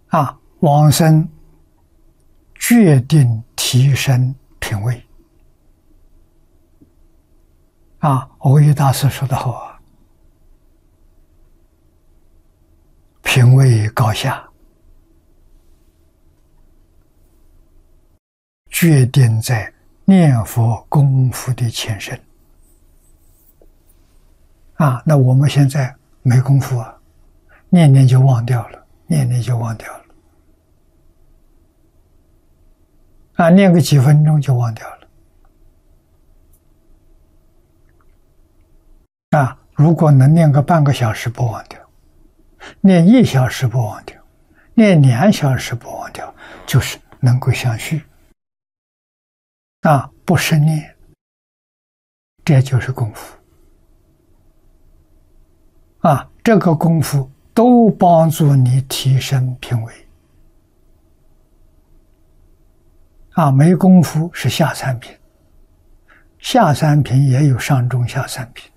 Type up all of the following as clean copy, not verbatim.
往生决定提升品位。蕅益大师说得好啊，品位高下，决定在念佛功夫的前身。那我们现在没功夫啊，念念就忘掉了，念念就忘掉了。念个几分钟就忘掉了。如果能念个半个小时不忘掉，念1小时不忘掉，念2小时不忘掉，就是能够相续。不生念，这就是功夫。这个功夫都帮助你提升品位。没功夫是下三品，下三品也有上中下三品。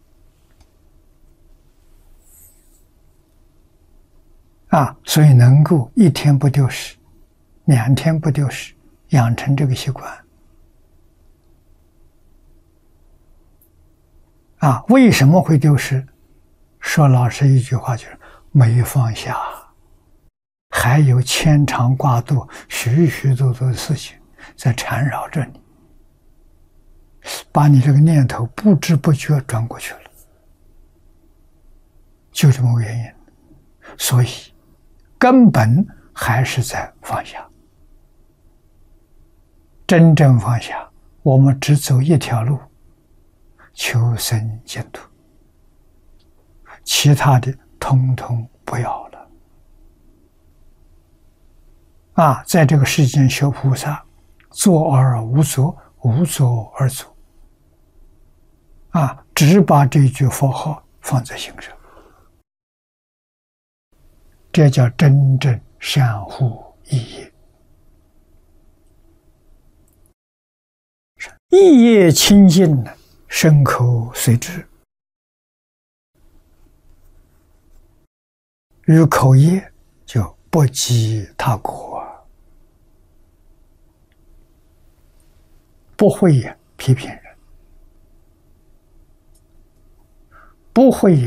所以能够1天不丢失，2天不丢失，养成这个习惯。为什么会丢失？说老实一句话，就是没放下，还有牵肠挂肚、许许多多的事情在缠绕着你，把你这个念头不知不觉转过去了，就这么个原因。所以根本还是在放下。真正放下，我们只走一条路，求生净土，其他的通通不要了。在这个世间修菩萨，作而无作，无作而作。只把这句佛号放在心上，这叫真正善护意业。意业清净了，身口随之。与口业就不积他过，不会批评人，不会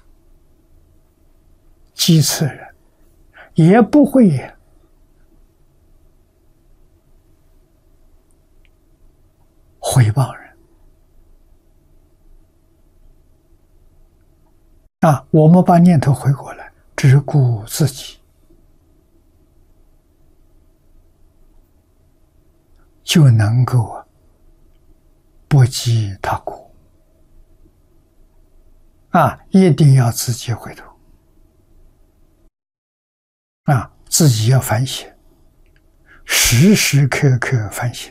讥刺人，也不会毁谤人。我们把念头回过来，只顾自己，就能够不积他过。一定要自己回头。自己要反省，时时刻刻反省。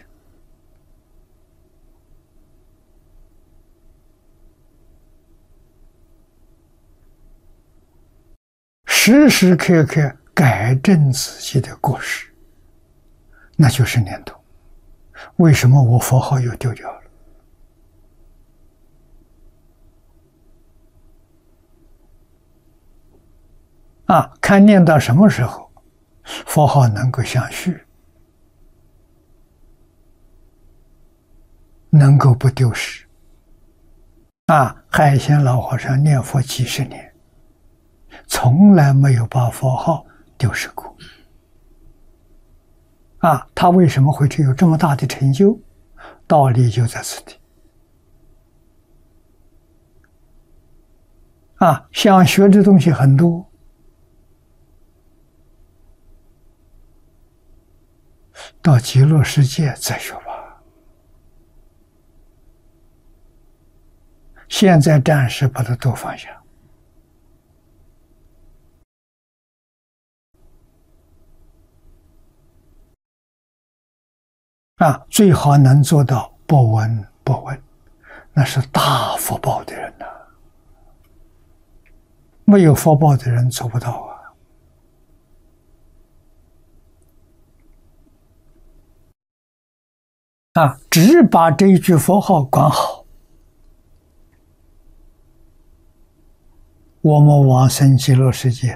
时时刻刻改正自己的过失，那就是念头。为什么我佛号又丢掉了？看念到什么时候佛号能够相续，能够不丢失。海鲜老和尚念佛几十年，从来没有把佛号丢失过。他为什么会有这么大的成就？道理就在此地。想学的东西很多，到极乐世界再学吧。现在暂时把它都放下。最好能做到不闻不问，那是大福报的人呐。没有福报的人做不到只把这一句佛号管好，我们往生极乐世界